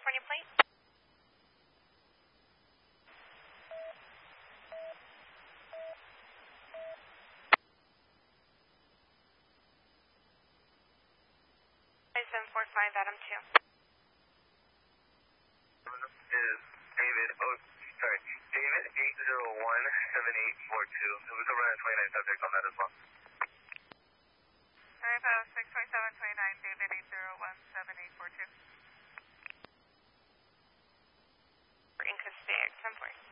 California plate. Adam 2. Is David, David 8017842. It was a run at 29 subject on that as well. Alright, 62729, David 8017842. For Inca State, 10-4.